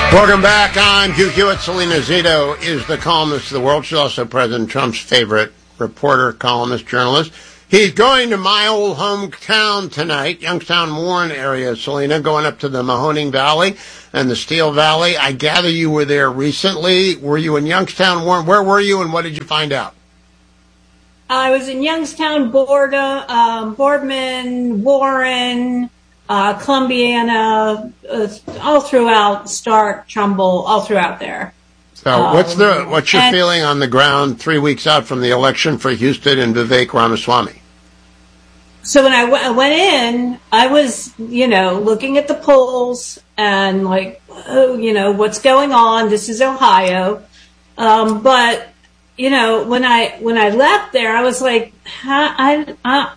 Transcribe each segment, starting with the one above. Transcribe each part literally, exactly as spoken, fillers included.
Welcome back on Q Q at Salena Zito is the columnist of the world. She's also President Trump's favorite reporter, columnist, journalist. He's going to my old hometown tonight, Youngstown, Warren area, Salena, going up to the Mahoning Valley and the Steel Valley. I gather you were there recently. Were you in Youngstown, Warren? Where were you and what did you find out? I was in Youngstown, Borda, um, Boardman, Warren, uh, Columbiana, uh, all throughout Stark, Trumbull, all throughout there. So um, what's the what's your and, feeling on the ground three weeks out from the election for Houston and Vivek Ramaswamy? So when I, w- I went in, I was, you know, looking at the polls and like, oh, you know, what's going on? This is Ohio. Um, but you know, when I when I left there, I was like, I, I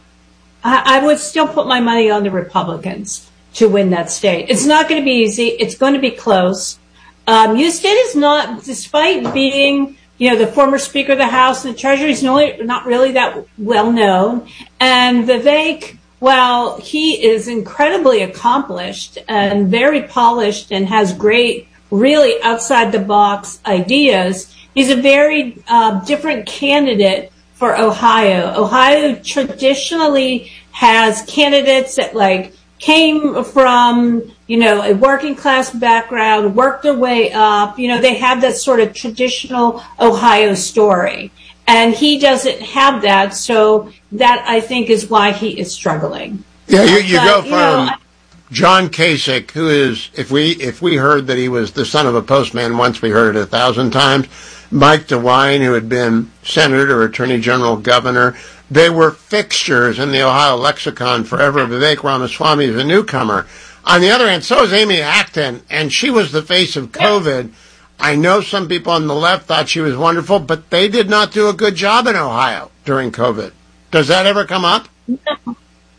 I would still put my money on the Republicans to win that state. It's not going to be easy. It's going to be close. Um, Houston is not, despite being, you know, the former Speaker of the House and the Treasury, is not really that well known. And Vivek, while he is incredibly accomplished and very polished and has great, really outside the box ideas, he's a very uh, different candidate for Ohio. Ohio traditionally has candidates that like came from, you know, a working class background, worked their way up. You know, they have that sort of traditional Ohio story. And he doesn't have that. So that, I think, is why he is struggling. Yeah, you, you but, go from you know, John Kasich, who is, if we if we heard that he was the son of a postman once, we heard it a thousand times. Mike DeWine, who had been senator, attorney general, governor. They were fixtures in the Ohio lexicon forever. Vivek Ramaswamy is a newcomer. On the other hand, so is Amy Acton, and she was the face of COVID. I know some people on the left thought she was wonderful, but they did not do a good job in Ohio during COVID. Does that ever come up? No,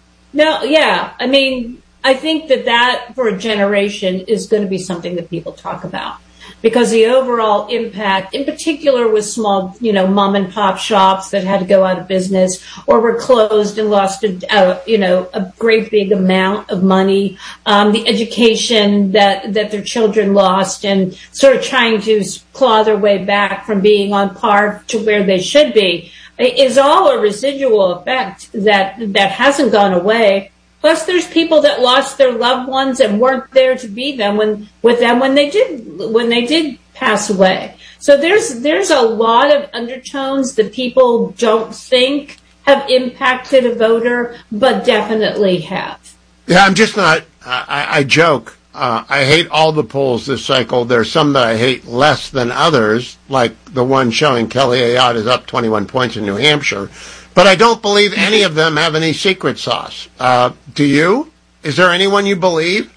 no yeah. I mean, I think that that, for a generation, is going to be something that people talk about. Because the overall impact, in particular with small, you know, mom and pop shops that had to go out of business or were closed and lost, a, uh, you know, a great big amount of money, um, the education that, that their children lost and sort of trying to claw their way back from being on par to where they should be is all a residual effect that, that hasn't gone away. Plus, there's people that lost their loved ones and weren't there to be them when with them when they did when they did pass away. So there's there's a lot of undertones that people don't think have impacted a voter, but definitely have. Yeah, I'm just not. I, I joke. Uh, I hate all the polls this cycle. There's some that I hate less than others, like the one showing Kelly Ayotte is up twenty-one points in New Hampshire. But I don't believe any of them have any secret sauce. Uh, do you? Is there anyone you believe?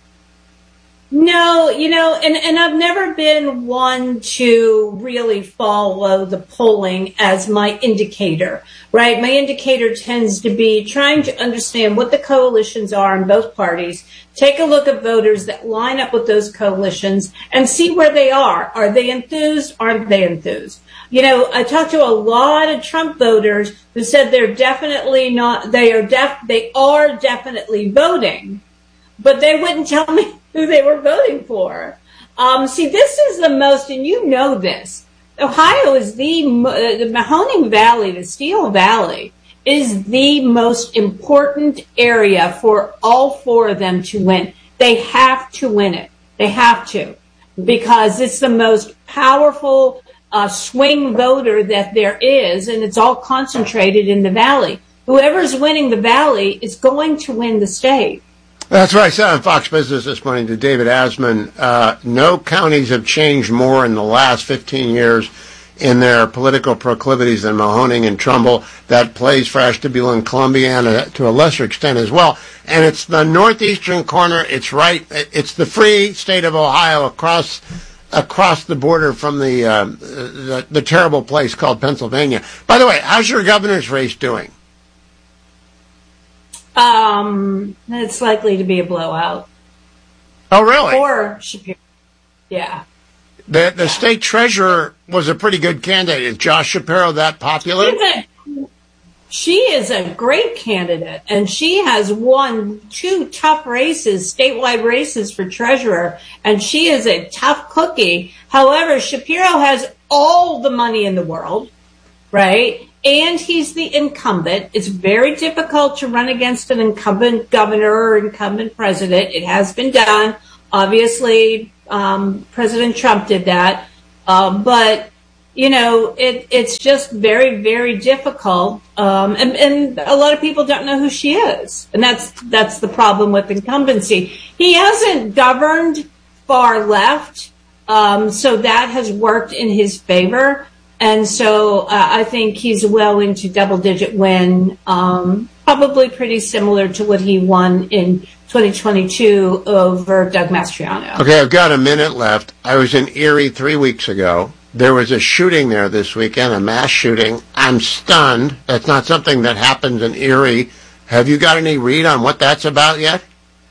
No, you know, and, and I've never been one to really follow the polling as my indicator, right? My indicator tends to be trying to understand what the coalitions are in both parties, take a look at voters that line up with those coalitions and see where they are. Are they enthused? Aren't they enthused? You know, I talked to a lot of Trump voters who said they're definitely not, they are def, they are definitely voting, but they wouldn't tell me who they were voting for. Um, see, this is the most, and you know this, Ohio is the, uh, the Mahoning Valley, the Steel Valley, is the most important area for all four of them to win. They have to win it. They have to, because it's the most powerful uh, swing voter that there is, and it's all concentrated in the Valley. Whoever's winning the Valley is going to win the state. That's what I said on Fox Business this morning to David Asman. Uh, no counties have changed more in the last fifteen years in their political proclivities than Mahoning and Trumbull. That plays for Ashtabula and Columbiana to a lesser extent as well. And it's the northeastern corner. It's right. It's the free state of Ohio across across the border from the, uh, the the terrible place called Pennsylvania. By the way, how's your governor's race doing? Um, it's likely to be a blowout. Oh, really? Or Shapiro. Yeah. The the yeah. state treasurer was a pretty good candidate. Is Josh Shapiro that popular? she is a great candidate, and she has won two tough races, statewide races for treasurer, and she is a tough cookie. However, Shapiro has all the money in the world, right? And he's the incumbent. It's very difficult to run against an incumbent governor or incumbent president. It has been done. Obviously, um, President Trump did that. Um, but, you know, it, it's just very, very difficult. Um, and, and a lot of people don't know who she is. And that's, that's the problem with incumbency. He hasn't governed far left. Um, so that has worked in his favor. And so uh, I think he's well into double-digit win, um, probably pretty similar to what he won in twenty twenty-two over Doug Mastriano. Okay, I've got a minute left. I was in Erie three weeks ago. There was a shooting there this weekend, a mass shooting. I'm stunned. That's not something that happens in Erie. Have you got any read on what that's about yet?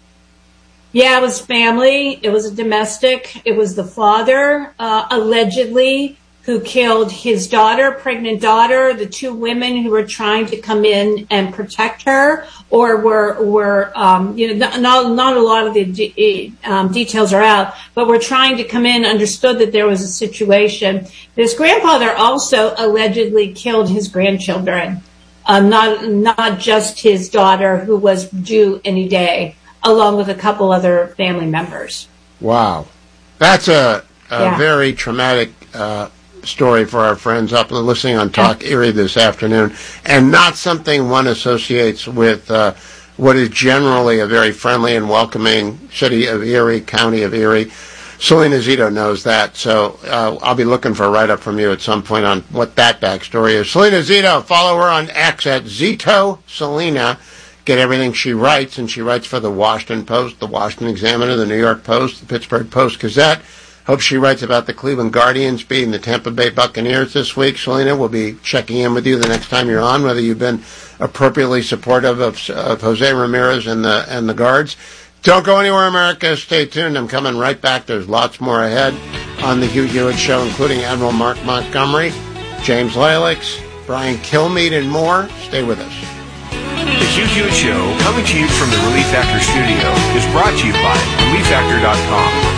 Yeah, it was family. It was a domestic. It was the father, uh, allegedly, who killed his daughter, pregnant daughter, the two women who were trying to come in and protect her, or were, were um, you know, not, not a lot of the de- um, details are out, but were trying to come in, understood that there was a situation. This grandfather also allegedly killed his grandchildren, um, not, not just his daughter, who was due any day, along with a couple other family members. Wow. That's a, a Yeah. very traumatic uh story for our friends up listening on Talk Erie this afternoon, and not something one associates with uh, what is generally a very friendly and welcoming city of Erie, county of Erie. Selena Zito knows that, so uh, I'll be looking for a write-up from you at some point on what that backstory is. Selena Zito, follow her on X at Zito Selena. Get everything she writes, and she writes for the Washington Post, the Washington Examiner, the New York Post, the Pittsburgh Post-Gazette. Hope she writes about the Cleveland Guardians beating the Tampa Bay Buccaneers this week. Selena, we'll be checking in with you the next time you're on, whether you've been appropriately supportive of, of Jose Ramirez and the and the Guards. Don't go anywhere, America. Stay tuned. I'm coming right back. There's lots more ahead on the Hugh Hewitt Show, including Admiral Mark Montgomery, James Lalix, Brian Kilmeade, and more. Stay with us. The Hugh Hewitt Show, coming to you from the Relief Factor studio, is brought to you by relief factor dot com.